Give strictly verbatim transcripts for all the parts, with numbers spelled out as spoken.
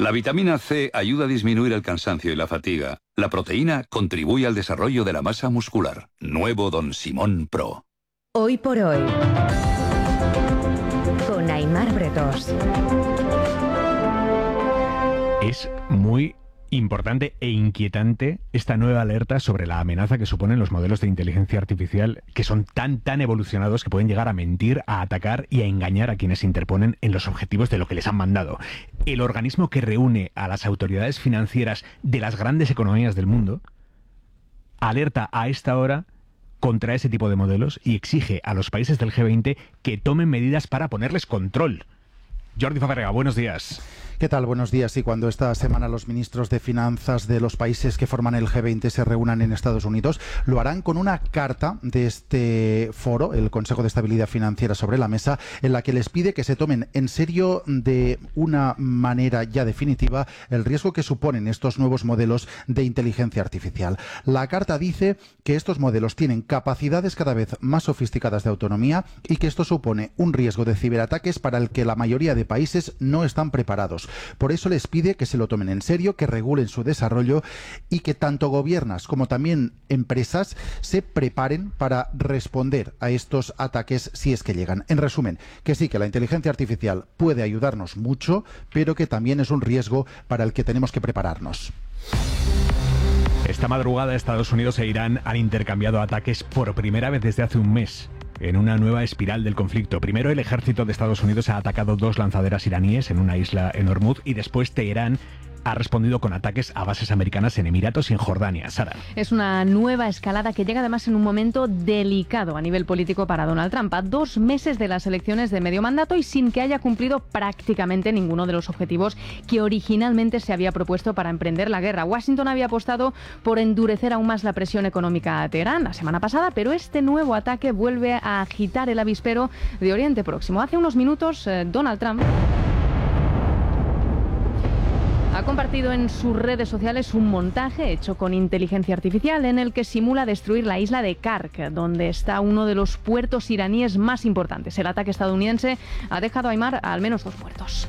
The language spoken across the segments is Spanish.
La vitamina C ayuda a disminuir el cansancio y la fatiga. La proteína contribuye al desarrollo de la masa muscular. Nuevo Don Simón Pro. Hoy por hoy, con Aimar Bretos. Es muy importante e inquietante esta nueva alerta sobre la amenaza que suponen los modelos de inteligencia artificial, que son tan tan evolucionados que pueden llegar a mentir, a atacar y a engañar a quienes se interponen en los objetivos de lo que les han mandado. El organismo que reúne a las autoridades financieras de las grandes economías del mundo alerta a esta hora contra ese tipo de modelos y exige a los países del G veinte que tomen medidas para ponerles control. Jordi Fabrega, buenos días. ¿Qué tal? Buenos días. Y cuando esta semana los ministros de finanzas de los países que forman el G veinte se reúnan en Estados Unidos, lo harán con una carta de este foro, el Consejo de Estabilidad Financiera, sobre la mesa, en la que les pide que se tomen en serio de una manera ya definitiva el riesgo que suponen estos nuevos modelos de inteligencia artificial. La carta dice que estos modelos tienen capacidades cada vez más sofisticadas de autonomía y que esto supone un riesgo de ciberataques para el que la mayoría de países no están preparados. Por eso les pide que se lo tomen en serio, que regulen su desarrollo y que tanto gobiernos como también empresas se preparen para responder a estos ataques si es que llegan. En resumen, que sí, que la inteligencia artificial puede ayudarnos mucho, pero que también es un riesgo para el que tenemos que prepararnos. Esta madrugada Estados Unidos e Irán han intercambiado ataques por primera vez desde hace un mes, en una nueva espiral del conflicto. Primero, el ejército de Estados Unidos ha atacado dos lanzaderas iraníes en una isla en Hormuz y después Teherán ha respondido con ataques a bases americanas en Emiratos y en Jordania. Sara. Es una nueva escalada que llega además en un momento delicado a nivel político para Donald Trump, a dos meses de las elecciones de medio mandato y sin que haya cumplido prácticamente ninguno de los objetivos que originalmente se había propuesto para emprender la guerra. Washington había apostado por endurecer aún más la presión económica a Teherán la semana pasada, pero este nuevo ataque vuelve a agitar el avispero de Oriente Próximo. Hace unos minutos, eh, Donald Trump ha compartido en sus redes sociales un montaje hecho con inteligencia artificial en el que simula destruir la isla de Kark, donde está uno de los puertos iraníes más importantes. El ataque estadounidense ha dejado a Aimar a al menos dos muertos.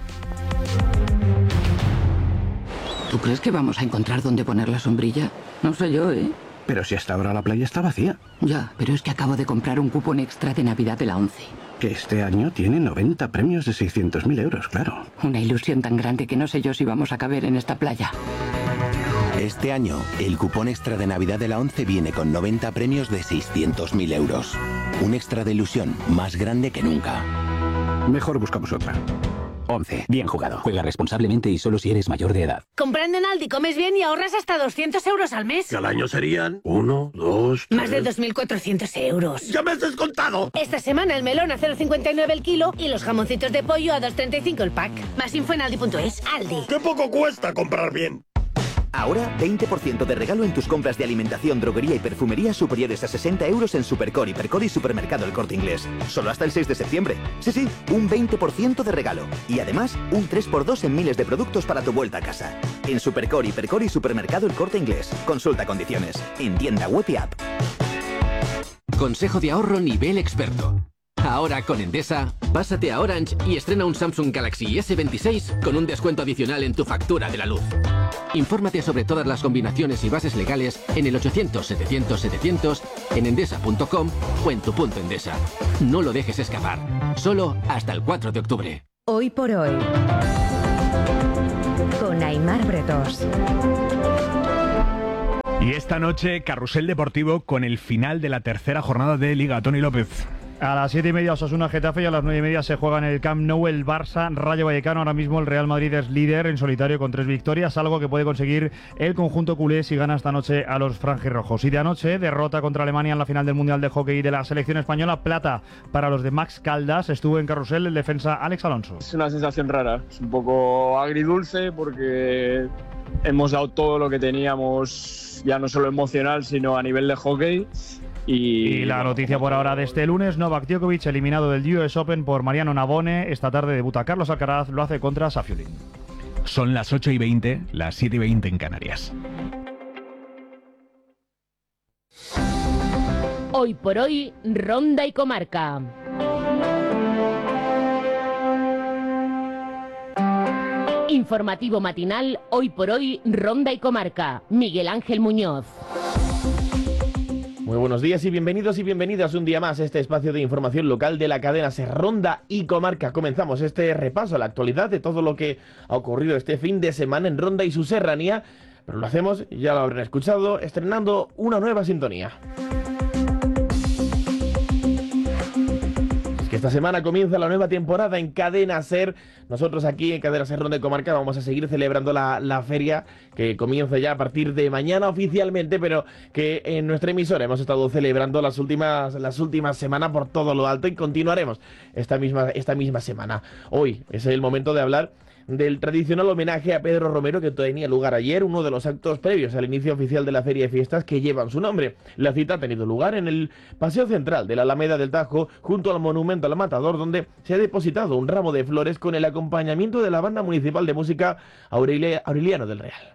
¿Tú crees que vamos a encontrar dónde poner la sombrilla? No sé yo, ¿eh? Pero si hasta ahora la playa está vacía. Ya, pero es que acabo de comprar un cupón extra de Navidad de la ONCE. Que este año tiene noventa premios de seiscientos mil euros, claro. Una ilusión tan grande que no sé yo si vamos a caber en esta playa. Este año, el cupón extra de Navidad de la ONCE viene con noventa premios de seiscientos mil euros. Un extra de ilusión más grande que nunca. Mejor buscamos otra. ONCE. Bien jugado. Juega responsablemente y solo si eres mayor de edad. Comprando en Aldi comes bien y ahorras hasta doscientos euros al mes. Que al año serían uno, dos, tres... Más de dos mil cuatrocientos euros. ¡Ya me has descontado! Esta semana el melón a cero coma cincuenta y nueve el kilo y los jamoncitos de pollo a dos coma treinta y cinco el pack. Más info en aldi punto es. Aldi. ¡Qué poco cuesta comprar bien! Ahora, veinte por ciento de regalo en tus compras de alimentación, droguería y perfumería superiores a sesenta euros en Supercore, Hipercore y Supermercado El Corte Inglés. Solo hasta el seis de septiembre. Sí, sí, un veinte por ciento de regalo. Y además, un tres por dos en miles de productos para tu vuelta a casa. En Supercore, Hipercore y Supermercado El Corte Inglés. Consulta condiciones. En tienda web y app. Consejo de ahorro nivel experto. Ahora con Endesa, pásate a Orange y estrena un Samsung Galaxy ese veintiséis con un descuento adicional en tu factura de la luz. Infórmate sobre todas las combinaciones y bases legales en el ochocientos, setecientos, setecientos, en endesa punto com o en tu punto Endesa. No lo dejes escapar. Solo hasta el cuatro de octubre. Hoy por hoy, con Aimar Bretos. Y esta noche, carrusel deportivo con el final de la tercera jornada de Liga. Tony López. A las siete y media Osasuna Getafe y a las nueve y media se juega en el Camp Nou el Barça Rayo Vallecano. Ahora mismo el Real Madrid es líder en solitario con tres victorias, algo que puede conseguir el conjunto culé si gana esta noche a los franjirrojos. Y de anoche, derrota contra Alemania en la final del Mundial de Hockey de la selección española, plata para los de Max Caldas. Estuvo en carrusel el defensa Alex Alonso. Es una sensación rara, es un poco agridulce porque hemos dado todo lo que teníamos, ya no solo emocional, sino a nivel de hockey. Y, y la noticia por ahora de este lunes, Novak Djokovic eliminado del U S Open por Mariano Navone. Esta tarde debuta Carlos Alcaraz, lo hace contra Safiulin. Son las ocho y veinte, las siete y veinte en Canarias. Hoy por hoy, Ronda y Comarca. Informativo matinal, hoy por hoy, Ronda y Comarca. Miguel Ángel Muñoz. Muy buenos días y bienvenidos y bienvenidas un día más a este espacio de información local de la cadena SER Ronda y Comarca. Comenzamos este repaso a la actualidad de todo lo que ha ocurrido este fin de semana en Ronda y su serranía, pero lo hacemos, ya lo habrán escuchado, estrenando una nueva sintonía. Que esta semana comienza la nueva temporada en Cadena SER. Nosotros aquí en Cadena SER Ronda y Comarca vamos a seguir celebrando la, la feria que comienza ya a partir de mañana oficialmente, pero que en nuestra emisora hemos estado celebrando las últimas, las últimas semanas por todo lo alto y continuaremos esta misma, esta misma semana. Hoy es el momento de hablar del tradicional homenaje a Pedro Romero que tenía lugar ayer, uno de los actos previos al inicio oficial de la Feria de Fiestas que llevan su nombre. La cita ha tenido lugar en el Paseo Central de la Alameda del Tajo, junto al Monumento al Matador, donde se ha depositado un ramo de flores con el acompañamiento de la Banda Municipal de Música Aurelia, Aureliano del Real.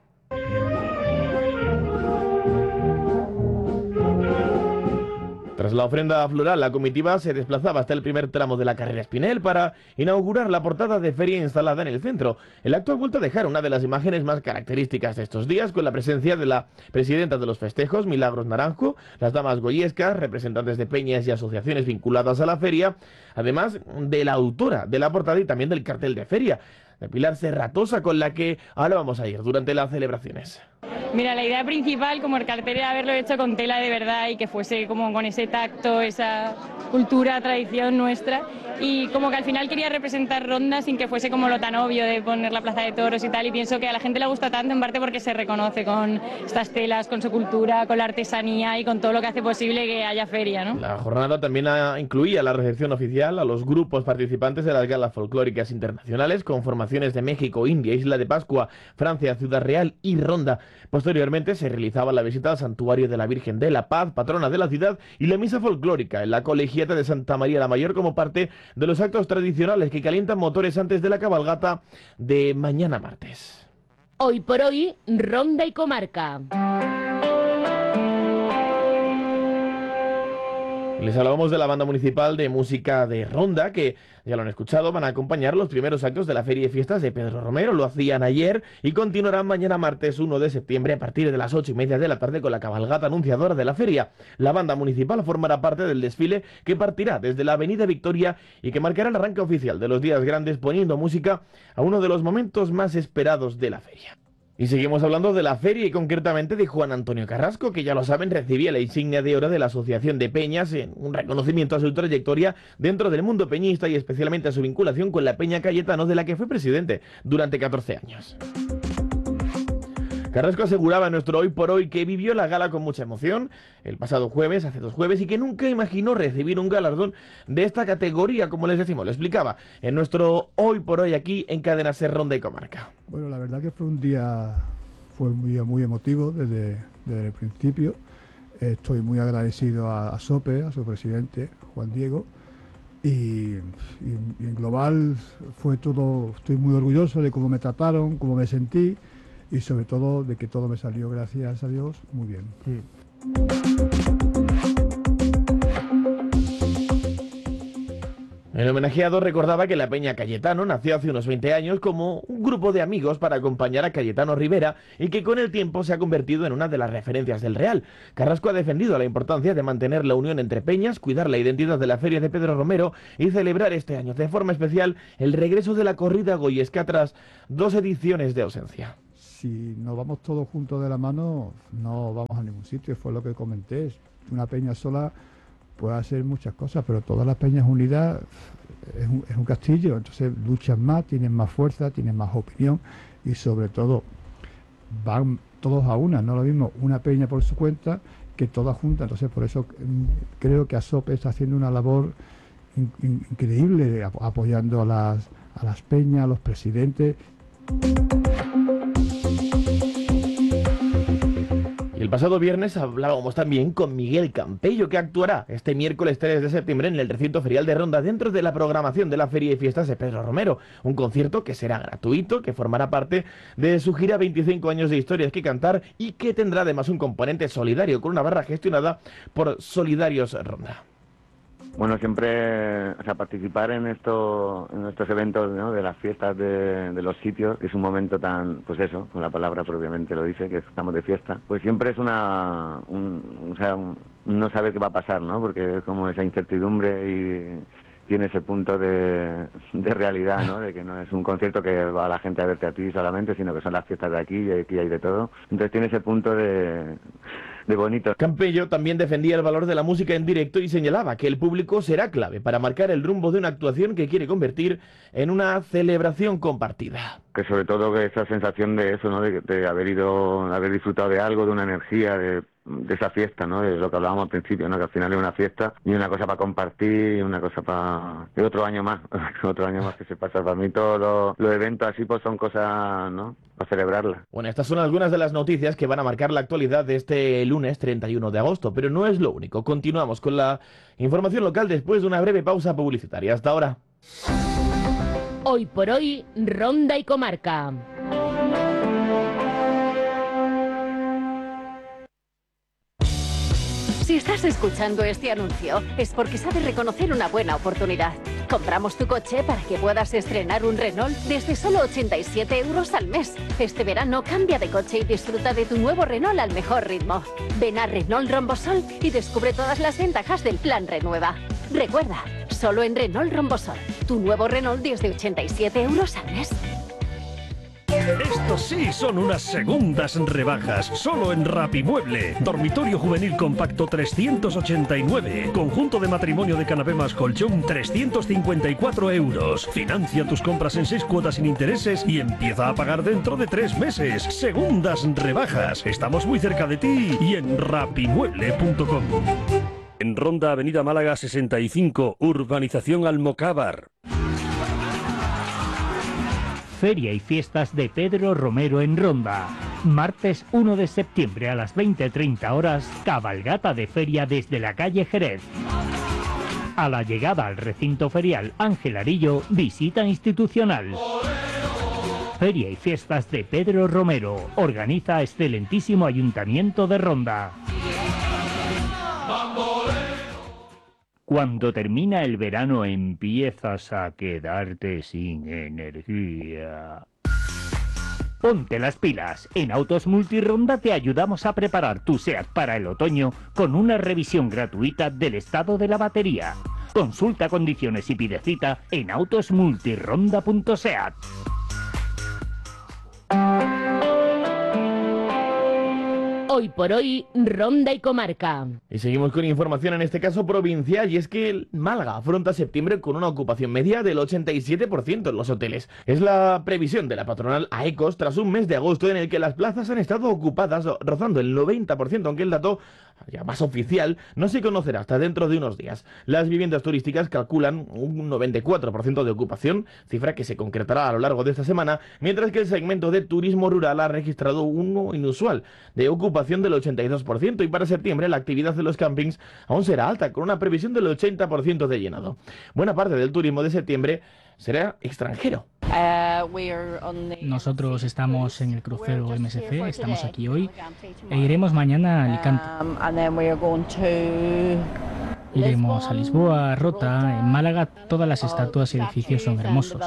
Tras la ofrenda floral, la comitiva se desplazaba hasta el primer tramo de la carrera Espinel para inaugurar la portada de feria instalada en el centro. El acto ha vuelto a dejar una de las imágenes más características de estos días, con la presencia de la presidenta de los festejos, Milagros Naranjo, las damas goyescas, representantes de peñas y asociaciones vinculadas a la feria, además de la autora de la portada y también del cartel de feria, de Pilar Serratosa, con la que ahora vamos a ir durante las celebraciones. Mira, la idea principal como el cartel era haberlo hecho con tela de verdad y que fuese como con ese tacto, esa cultura, tradición nuestra, y como que al final quería representar Ronda sin que fuese como lo tan obvio de poner la plaza de toros y tal, y pienso que a la gente le gusta tanto en parte porque se reconoce con estas telas, con su cultura, con la artesanía y con todo lo que hace posible que haya feria, ¿no? La jornada también incluía la recepción oficial a los grupos participantes de las galas folclóricas internacionales con formaciones de México, India, Isla de Pascua, Francia, Ciudad Real y Ronda. Posteriormente se realizaba la visita al Santuario de la Virgen de la Paz, patrona de la ciudad, y la misa folclórica en la Colegiata de Santa María la Mayor como parte de los actos tradicionales que calientan motores antes de la cabalgata de mañana martes. Hoy por hoy, Ronda y Comarca. Les hablábamos de la Banda Municipal de Música de Ronda, que ya lo han escuchado, van a acompañar los primeros actos de la Feria de Fiestas de Pedro Romero. Lo hacían ayer y continuarán mañana martes uno de septiembre a partir de las ocho y media de la tarde con la cabalgata anunciadora de la feria. La Banda Municipal formará parte del desfile que partirá desde la Avenida Victoria y que marcará el arranque oficial de los días grandes, poniendo música a uno de los momentos más esperados de la feria. Y seguimos hablando de la feria y concretamente de Juan Antonio Carrasco, que ya lo saben, recibía la insignia de oro de la Asociación de Peñas en un reconocimiento a su trayectoria dentro del mundo peñista y especialmente a su vinculación con la Peña Cayetano, de la que fue presidente durante catorce años. Carrasco aseguraba en nuestro Hoy por Hoy que vivió la gala con mucha emoción el pasado jueves, hace dos jueves, y que nunca imaginó recibir un galardón de esta categoría, como les decimos. Lo explicaba en nuestro Hoy por Hoy aquí en Cadena SER Ronda y Comarca. Bueno, la verdad que fue un día, fue un día muy emotivo desde, desde el principio. Estoy muy agradecido a, a Sope, a su presidente, Juan Diego, y, y, y en global fue todo, estoy muy orgulloso de cómo me trataron, cómo me sentí, y sobre todo de que todo me salió, gracias a Dios, muy bien. Sí. El homenajeado recordaba que la Peña Cayetano nació hace unos veinte años como un grupo de amigos para acompañar a Cayetano Rivera y que con el tiempo se ha convertido en una de las referencias del Real. Carrasco ha defendido la importancia de mantener la unión entre peñas, cuidar la identidad de la Feria de Pedro Romero y celebrar este año de forma especial el regreso de la corrida goyesca tras dos ediciones de ausencia. Si nos vamos todos juntos de la mano, no vamos a ningún sitio, fue lo que comenté. Una peña sola puede hacer muchas cosas, pero todas las peñas unidas es un, es un castillo, entonces luchan más, tienen más fuerza, tienen más opinión y sobre todo van todos a una, no lo mismo una peña por su cuenta que todas juntas. Entonces por eso creo que ASOPE está haciendo una labor in, in, increíble ap apoyando a las, a las peñas, a los presidentes. Y el pasado viernes hablábamos también con Miguel Campello, que actuará este miércoles tres de septiembre en el recinto ferial de Ronda dentro de la programación de la Feria de Fiestas de Pedro Romero. Un concierto que será gratuito, que formará parte de su gira veinticinco años de historias que cantar y que tendrá además un componente solidario con una barra gestionada por Solidarios Ronda. Bueno, siempre, o sea, participar en esto, en estos eventos, ¿no? De las fiestas de, de los sitios, que es un momento tan, pues eso, con la palabra propiamente lo dice, que estamos de fiesta, pues siempre es una, un, o sea, un, no sabe qué va a pasar, ¿no? Porque es como esa incertidumbre y tiene ese punto de, de realidad, ¿no? De que no es un concierto que va la gente a verte a ti solamente, sino que son las fiestas de aquí y aquí hay de todo. Entonces tiene ese punto de... de bonito. Campello también defendía el valor de la música en directo y señalaba que el público será clave para marcar el rumbo de una actuación que quiere convertir en una celebración compartida. Que sobre todo que esa sensación de eso, ¿no? De, de haber ido, de haber disfrutado de algo, de una energía, de, de esa fiesta, ¿no? De lo que hablábamos al principio, ¿no? Que al final es una fiesta y una cosa para compartir y una cosa para... Y otro año más, otro año más que se pasa. Para mí todos los, los eventos así pues son cosas, ¿no? Para celebrarla. Bueno, estas son algunas de las noticias que van a marcar la actualidad de este lunes treinta y uno de agosto, pero no es lo único. Continuamos con la información local después de una breve pausa publicitaria. Hasta ahora. Hoy por hoy, Ronda y Comarca. Si estás escuchando este anuncio, es porque sabes reconocer una buena oportunidad. Compramos tu coche para que puedas estrenar un Renault desde solo ochenta y siete euros al mes. Este verano cambia de coche y disfruta de tu nuevo Renault al mejor ritmo. Ven a Renault Rombosol y descubre todas las ventajas del plan Renueva. Recuerda, solo en Renault Rombosol, tu nuevo Renault desde ochenta y siete euros al mes. Estos sí son unas segundas rebajas, solo en Rapimueble. Dormitorio juvenil compacto trescientos ochenta y nueve. Conjunto de matrimonio de canapé más colchón trescientos cincuenta y cuatro euros. Financia tus compras en seis cuotas sin intereses y empieza a pagar dentro de tres meses. Segundas rebajas. Estamos muy cerca de ti y en rapimueble punto com. En Ronda, Avenida Málaga sesenta y cinco, Urbanización Almocávar. Feria y fiestas de Pedro Romero en Ronda. Martes uno de septiembre a las veinte treinta horas, cabalgata de feria desde la calle Jerez. A la llegada al recinto ferial Ángel Arillo, visita institucional. Feria y fiestas de Pedro Romero. Organiza excelentísimo Ayuntamiento de Ronda. Cuando termina el verano empiezas a quedarte sin energía. Ponte las pilas. En Autos Multironda te ayudamos a preparar tu SEAT para el otoño con una revisión gratuita del estado de la batería. Consulta condiciones y pide cita en autosmultironda punto seat. Hoy por hoy, Ronda y Comarca. Y seguimos con información, en este caso provincial, y es que Málaga afronta septiembre con una ocupación media del ochenta y siete por ciento en los hoteles. Es la previsión de la patronal AECOS tras un mes de agosto en el que las plazas han estado ocupadas rozando el noventa por ciento, aunque el dato ya más oficial no se conocerá hasta dentro de unos días. Las viviendas turísticas calculan un noventa y cuatro por ciento de ocupación, cifra que se concretará a lo largo de esta semana, mientras que el segmento de turismo rural ha registrado uno inusual de ocupación del ochenta y dos por ciento, y para septiembre la actividad de los campings aún será alta, con una previsión del ochenta por ciento de llenado. Buena parte del turismo de septiembre será extranjero. Nosotros estamos en el crucero M S C, estamos aquí hoy e iremos mañana a Alicante. Iremos a Lisboa, Rota, en Málaga todas las estatuas y edificios son hermosos.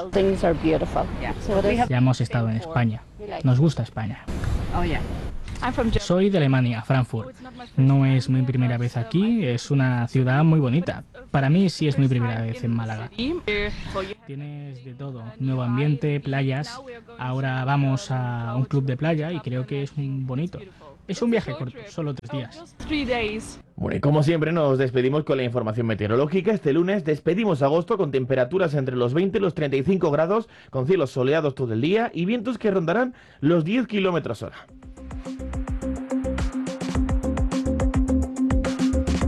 Ya hemos estado en España, nos gusta España. Soy de Alemania, Frankfurt. No es mi primera vez aquí, es una ciudad muy bonita. Para mí sí es mi primera vez en Málaga. Tienes de todo, nuevo ambiente, playas. Ahora vamos a un club de playa y creo que es un bonito. Es un viaje corto, solo tres días. Bueno, y como siempre nos despedimos con la información meteorológica. Este lunes despedimos agosto con temperaturas entre los veinte y los treinta y cinco grados, con cielos soleados todo el día y vientos que rondarán los diez kilómetros hora.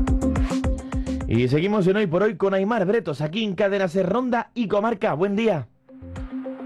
Y seguimos en Hoy por Hoy con Aimar Bretos, aquí en Cadena Ser Ronda y Comarca. Buen día.